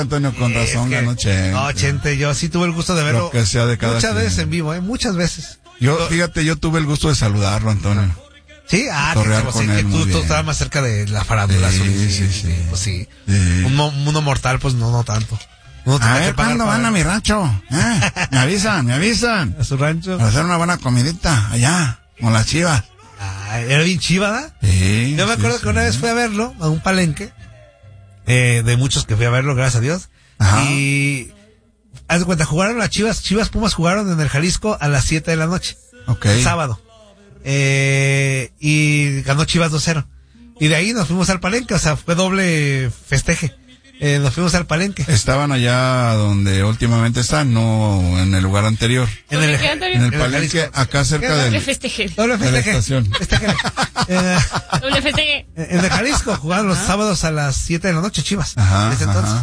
Antonio, con razón ganó Chente. No, Chente, yo sí tuve el gusto de verlo. Lo que sea de cada muchas quien. veces en vivo, muchas veces. Fíjate, yo tuve el gusto de saludarlo, Antonio. Sí, que tú estabas más cerca de la farándula. Sí. Pues sí. Uno mortal, pues no tanto. A ver, ¿cuándo van a mi rancho? Me avisan. ¿A su rancho? Para hacer una buena comidita allá, con las chivas. Era bien chiva, ¿verdad? Sí. Yo me acuerdo que una vez fui a verlo, a un palenque, de muchos que fui a verlo, gracias a Dios. Ajá. Y, haz de cuenta, jugaron las Chivas Pumas jugaron en el Jalisco a las 7 de la noche. Okay. El sábado. Y ganó Chivas 2-0. Y de ahí nos fuimos al palenque, o sea, fue doble festeje. Nos fuimos al palenque. Estaban allá donde últimamente están, no en el lugar anterior. En el palenque, acá cerca Doble festeje. de la estación. Doble festeje. En el Jalisco jugaban los sábados a las 7 de la noche Chivas. Ajá.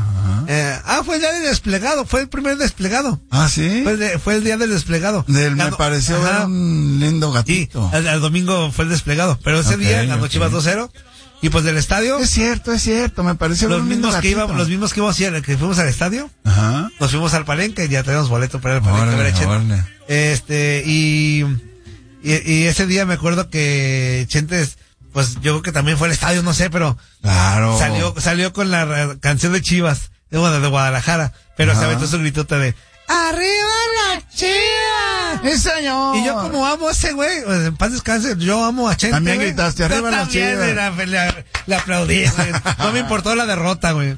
Fue el día del desplegado, fue el primer desplegado. Ah, ¿sí? Fue el día del desplegado. Me pareció ver un lindo gatito. Sí, el domingo fue el desplegado, pero ese día ganó Chivas 2-0. Y pues del estadio. Es cierto, me pareció los mismos que fuimos al estadio. Ajá. Nos fuimos al palenque, ya tenemos boleto para el palenque. Órale. Y ese día me acuerdo que Chentes, pues yo creo que también fue al estadio, no sé, pero claro. Salió con la canción de Chivas, de Guadalajara, pero se aventó su gritote de ¡Arriba la Chivas! ¡Sí, señor! Y yo como amo a ese güey, en paz descanse, yo amo a Chente. También gritaste, ¡arriba la Chivas! Le aplaudí, güey. No me importó la derrota, güey.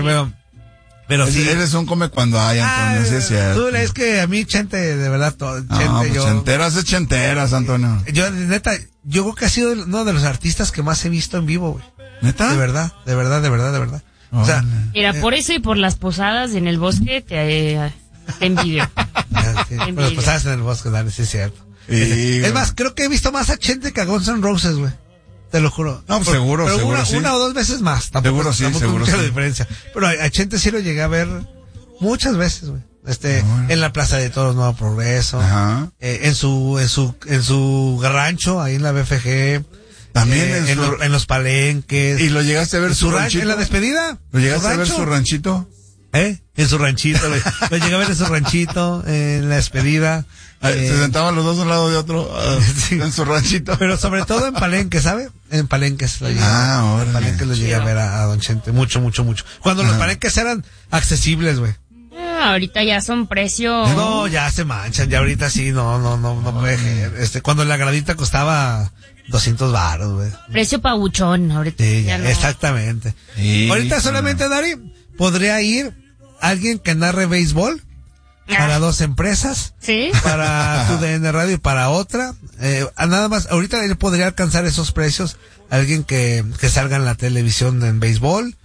Pero sí. Eres un come cuando hay, Antonio, sí es cierto. Es que a mí Chente, de verdad, Chenteras, Antonio. Yo creo que ha sido uno de los artistas que más he visto en vivo, güey. ¿Neta? De verdad. O sea, mira, por eso y por las posadas en el bosque te envidio. Por las posadas en el bosque, dale, sí es cierto. Es más, creo que he visto más a Chente que a Guns N' Roses, güey. Te lo juro. No, seguro, sí. Una o dos veces más. Seguro sí. La diferencia. Pero a Chente sí lo llegué a ver muchas veces, güey. En la Plaza de Toros Nuevo Progreso. Ajá. En su rancho, ahí en la BFG. También en los palenques. ¿Y lo llegaste a ver su ranchito? ¿En la despedida? ¿Lo llegaste a ver su ranchito? En su ranchito. Lo llegué a ver en su ranchito, en la despedida. Se sentaban los dos un lado de otro sí. En su ranchito. Pero sobre todo en Palenques, ¿sabe? En Palenques lo llegué. Ahora. En Palenques lo llegué a ver a Don Chente. Mucho. Cuando los Palenques eran accesibles, güey. Ahorita ya son precios. No, ya se manchan. Ya ahorita sí, no puede. Cuando la gradita costaba 200 varos, güey. Precio pabuchón, ahorita. Sí, ya no. Exactamente. Sí, ahorita solamente, Dari, podría ir alguien que narre béisbol. Para dos empresas, ¿sí? Para tu DN Radio y para otra, nada más, ahorita él podría alcanzar esos precios, alguien que salga en la televisión en béisbol,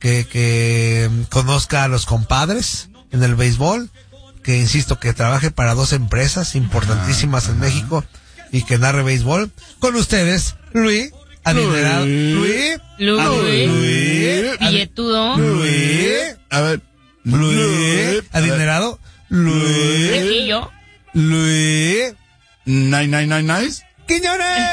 que conozca a los compadres en el béisbol, que insisto, que trabaje para dos empresas importantísimas en México y que narre béisbol. Con ustedes, Luis, adinerado, Luis, billetudo, a ver, Luis, adinerado, Luis. Nice. ¡Quiñones!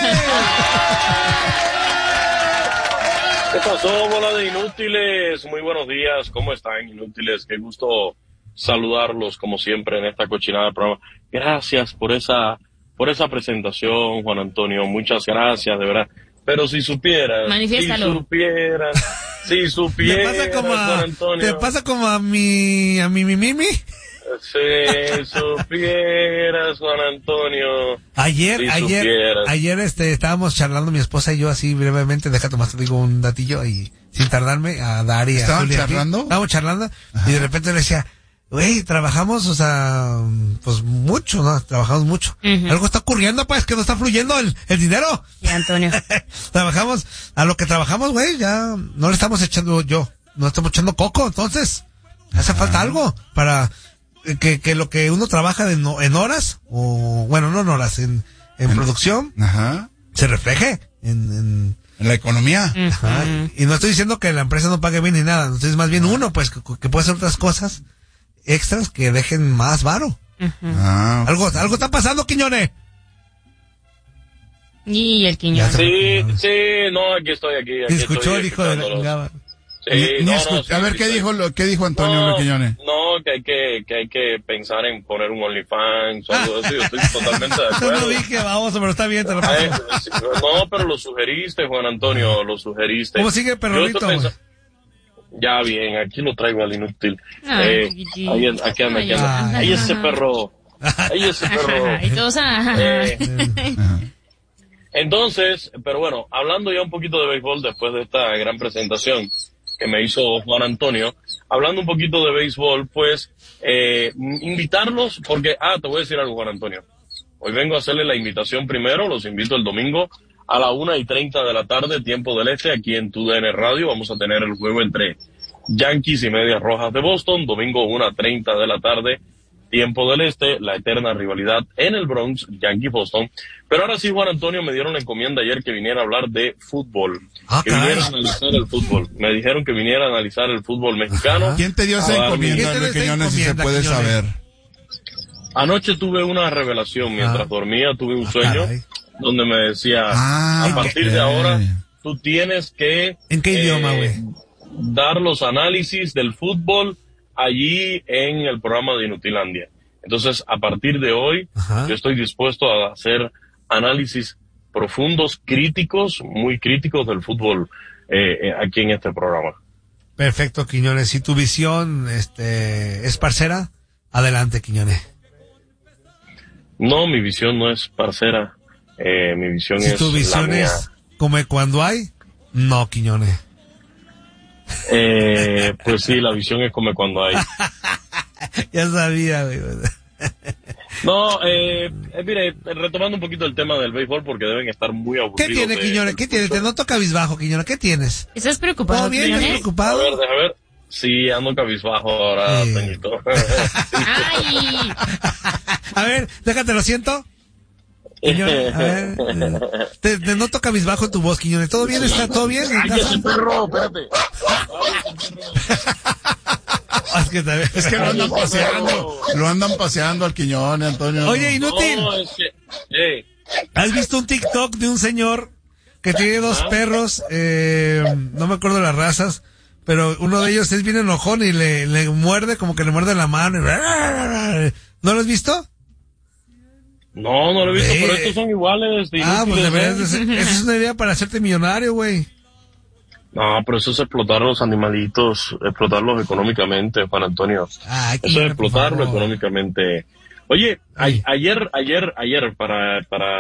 ¿Qué pasó, bola de inútiles? Muy buenos días, ¿cómo están, inútiles? Qué gusto saludarlos, como siempre, en esta cochinada del programa. Gracias por esa presentación, Juan Antonio, muchas gracias, de verdad. Pero si supieras, si supieras, Juan Antonio. ¿Te pasa como a mi Mimi? Si supieras, Juan Antonio. Ayer estábamos charlando mi esposa y yo así brevemente, déjate más te digo un datillo y sin tardarme a Dari y a ¿Estaban Julia. charlando? Estábamos charlando. Ajá. Y de repente le decía, güey, trabajamos, o sea, pues mucho, ¿no? Trabajamos mucho. Uh-huh. Algo está ocurriendo, pues, que no está fluyendo el dinero. Sí, Antonio. Trabajamos, a lo que trabajamos, güey, ya no le estamos echando no estamos echando coco, entonces hace falta algo para que lo que uno trabaja en horas, o bueno, no en horas, en producción, ajá, se refleje en la economía. Uh-huh. Ajá. Y no estoy diciendo que la empresa no pague bien ni nada, entonces más bien uno, pues, que puede hacer otras cosas extras que dejen más varo. Uh-huh. Algo está pasando, Quiñones. Y el Quiñones. Sí, no, aquí estoy. Escuchó el hijo de la chingada. A ver, ¿qué dijo Antonio Quiñones? No, que hay que pensar en poner un OnlyFans o algo así. Yo estoy totalmente de acuerdo. No dije baboso, pero está bien, te lo paso. No, pero lo sugeriste, Juan Antonio, lo sugeriste. ¿Cómo sigue Perrolito? Ya bien, aquí lo traigo al inútil. Aquí anda. Ajá. Ahí ese perro. Y todos, Entonces, pero bueno, hablando ya un poquito de béisbol después de esta gran presentación que me hizo Juan Antonio, hablando un poquito de béisbol, pues, invitarlos, porque, te voy a decir algo, Juan Antonio. Hoy vengo a hacerle la invitación primero, los invito el domingo a la 1:30 de la tarde, tiempo del este, aquí en TUDN Radio. Vamos a tener el juego entre Yankees y Medias Rojas de Boston, domingo 1:30 de la tarde, tiempo del este, la eterna rivalidad en el Bronx, Yankee-Boston. Pero ahora sí, Juan Antonio, me dieron la encomienda ayer que viniera a hablar de fútbol. Que viniera a analizar el fútbol. Me dijeron que viniera a analizar el fútbol mexicano. ¿Quién te dio esa encomienda, Luis Quiñones, si se puede saber? Anoche tuve una revelación mientras dormía, tuve un sueño donde me decía, a partir de ahora, tú tienes que... ¿En qué idioma, güey? Dar los análisis del fútbol allí en el programa de Inutilandia. Entonces, a partir de hoy, yo estoy dispuesto a hacer análisis profundos, críticos, muy críticos del fútbol aquí en este programa. Perfecto, Quiñones. Si tu visión es parcera, adelante, Quiñones. No, mi visión no es parcera. Mi visión es... Si tu visión es como cuando hay, no, Quiñones. Pues sí, la visión es como cuando hay. Ya sabía, güey. No, mire, retomando un poquito el tema del béisbol, porque deben estar muy aburridos. ¿Qué tiene, Quiñones? ¿Qué tiene? Te noto cabizbajo, Quiñones. ¿Qué tienes? ¿Estás preocupado, ¿Todo bien? ¿Estás preocupado? Deja ver. Sí, ando cabizbajo ahora, Toñito. ¡Ay! A ver, déjate, lo siento. Quiñones, a ver, te noto cabizbajo en tu voz, Quiñones. ¿Todo bien? ¿Está todo bien? ¡Cállate, perro! Espérate. Es que lo andan paseando al Quiñones, Antonio. Oye, inútil. No, es que... ¿Has visto un TikTok de un señor que tiene dos perros? No me acuerdo las razas, pero uno de ellos es bien enojón y le muerde, como que le muerde la mano. ¿No lo has visto? No lo he visto, pero estos son iguales. Pues de verdad, esa es una idea para hacerte millonario, güey. No, pero eso es explotar a los animalitos, explotarlos económicamente, Juan Antonio. Eso es explotarlo económicamente. Oye, ayer, para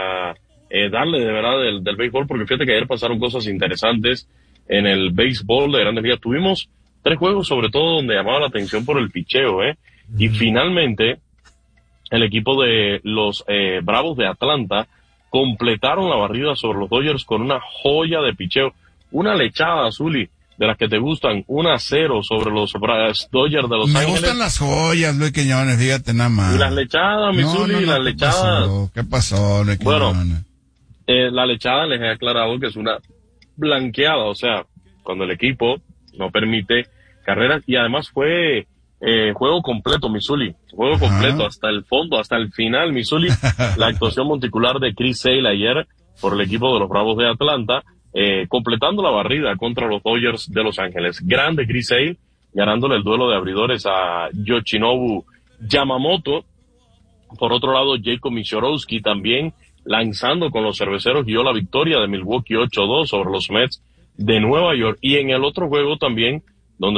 darle de verdad del béisbol, porque fíjate que ayer pasaron cosas interesantes en el béisbol de Grandes Ligas. Tuvimos 3 juegos, sobre todo, donde llamaba la atención por el picheo, Y finalmente, el equipo de los Bravos de Atlanta completaron la barrida sobre los Dodgers con una joya de picheo. Una lechada, Zuli, de las que te gustan, 1-0 sobre los Dodgers de Los Ángeles. Me gustan las joyas, Luis Quiñones, fíjate nada más. Y las lechadas, mi Zuli, las lechadas. ¿Qué pasó, Luis Quiñones? Bueno, la lechada les he aclarado que es una blanqueada, o sea, cuando el equipo no permite carreras, y además fue juego completo, Missouri, juego completo hasta el fondo, hasta el final, Missouri. La actuación monticular de Chris Sale ayer por el equipo de los Bravos de Atlanta, completando la barrida contra los Dodgers de Los Ángeles. Grande Chris Sale, ganándole el duelo de abridores a Yoshinobu Yamamoto. Por otro lado, Jacob Mishorowski también lanzando con los cerveceros, dio la victoria de Milwaukee 8-2 sobre los Mets de Nueva York. Y en el otro juego también, donde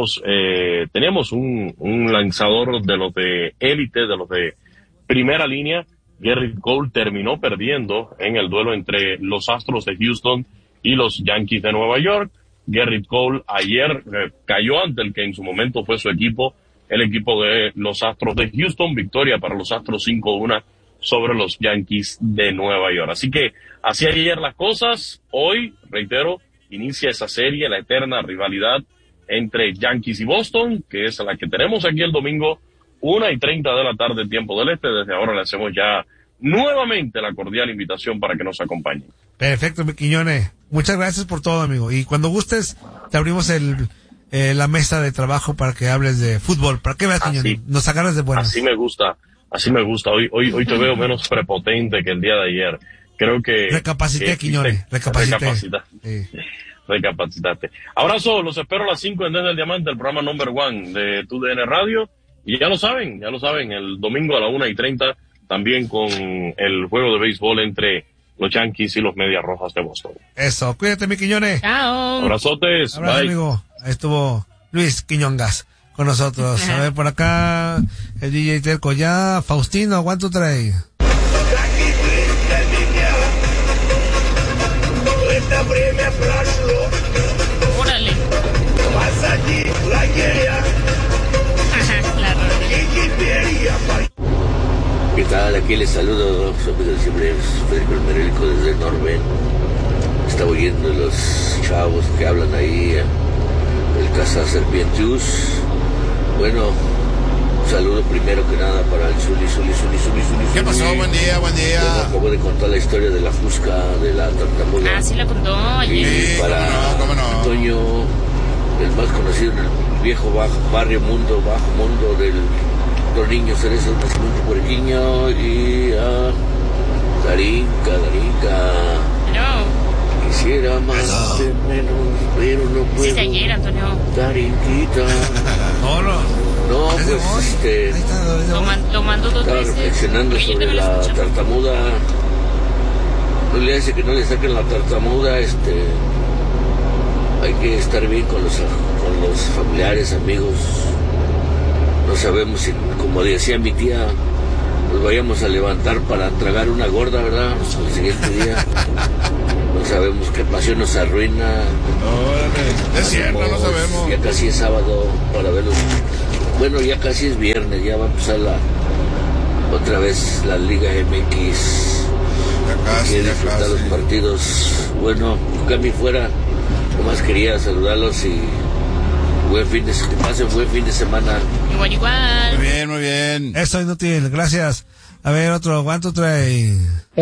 teníamos un lanzador de los de élite, de los de primera línea, Gerrit Cole terminó perdiendo en el duelo entre los Astros de Houston y los Yankees de Nueva York. Gerrit Cole ayer cayó ante el que en su momento fue su equipo, el equipo de los Astros de Houston. Victoria para los Astros 5-1 sobre los Yankees de Nueva York. Así que así ayer las cosas. Hoy, reitero, inicia esa serie, la eterna rivalidad entre Yankees y Boston, que es la que tenemos aquí el domingo, 1:30 de la tarde, tiempo del este. Desde ahora le hacemos ya nuevamente la cordial invitación para que nos acompañen. Perfecto, mi Quiñones. Muchas gracias por todo, amigo. Y cuando gustes, te abrimos la mesa de trabajo para que hables de fútbol. ¿Para qué veas, Quiñones? Nos agarras de buenas. Así me gusta. Hoy te veo menos prepotente que el día de ayer. creo que... Recapacité, Quiñones, Recapacitaste. Abrazo, los espero a las 5 en Desde el Diamante, el programa number 1 de TUDN Radio. Y ya lo saben, el domingo a la 1:30, también con el juego de béisbol entre los Yankees y los Medias Rojas de Boston. Eso, cuídate, mi Quiñones. Chao. Abrazotes. Abrazo, bye. amigo. Ahí estuvo Luis Quiñongas con nosotros. A ver, por acá, el DJ Terco ya. Faustino, ¿cuánto trae? Órale. Ajá, claro. ¿Qué tal? Aquí les saludo, su amigo de siempre, Federico el Merelico desde Norben. Estaba oyendo los chavos que hablan ahí, el Casa Serpientius. Bueno, un saludo primero que nada para el Zuli. ¿Qué pasó? Buen día. Bueno, acabo de contar la historia de la fusca, de la tartamuda. Ah, sí la contó ayer. Y para cómo no. Toño, el más conocido en el viejo barrio mundo, bajo mundo del los niños cerezos, nacimiento puerquiño, y a Darinka. No. Quisiera más de menos, pero no puedo. Sí, ayer, Antonio. Darinquita. No, pues Ahí está, Lo mandó 2 estaba veces. reflexionando Oye, sobre también lo la escuchaba. tartamuda. No le hace que no le saquen la tartamuda, hay que estar bien con los familiares, amigos. No sabemos si, como decía mi tía, nos vayamos a levantar para tragar una gorda, ¿verdad? El siguiente día. No sabemos qué pasión nos arruina. Es cierto, no sabemos. Ya casi es sábado para verlos. Bueno, ya casi es viernes, ya va a empezar otra vez la Liga MX. Quiero disfrutar los partidos. Bueno, Cami fuera, nomás quería saludarlos y que pasen buen fin de semana. Igual. Muy bien. Eso, inútil, gracias. A ver, otro, ¿cuánto trae?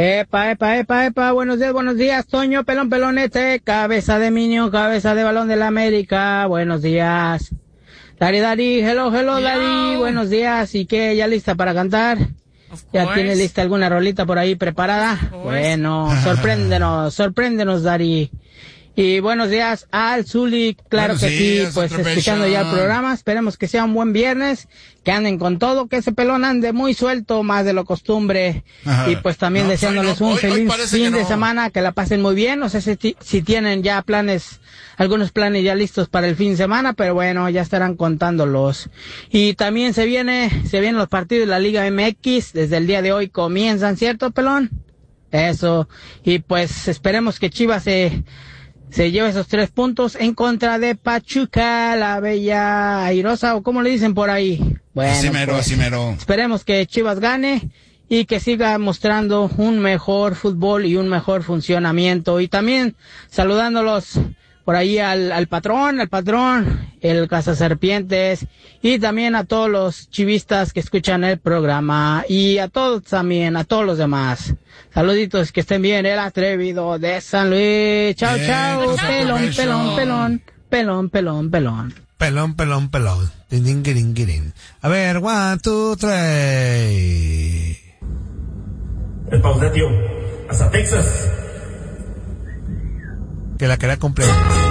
Epa, buenos días, Toño, pelón, cabeza de niño, cabeza de balón de la América, buenos días. Dari, hello, Dari, buenos días, ¿y qué, ya lista para cantar? ¿Ya tiene lista alguna rolita por ahí preparada? Bueno, sorpréndenos, Dari. Y buenos días al Zuli, claro que sí, pues escuchando ya el programa, esperemos que sea un buen viernes, que anden con todo, que ese pelón ande muy suelto, más de lo costumbre, y pues también deseándoles un feliz fin de semana, que la pasen muy bien, no sé si tienen ya algunos planes ya listos para el fin de semana, pero bueno, ya estarán contándolos. Y también se vienen los partidos de la Liga MX, desde el día de hoy comienzan, ¿cierto, pelón? Eso, y pues esperemos que Chivas se lleva esos 3 puntos en contra de Pachuca, la bella airosa, o como le dicen por ahí. Bueno, así mero. Esperemos que Chivas gane y que siga mostrando un mejor fútbol y un mejor funcionamiento. Y también saludándolos por ahí al patrón, el Cazaserpientes, y también a todos los chivistas que escuchan el programa, y a todos también, a todos los demás. Saluditos, que estén bien, el atrevido de San Luis. Chao, Pelón. Tiningiringirin. A ver, 1, 2, 3. El Pausatio, hasta Texas. Que la quería completa.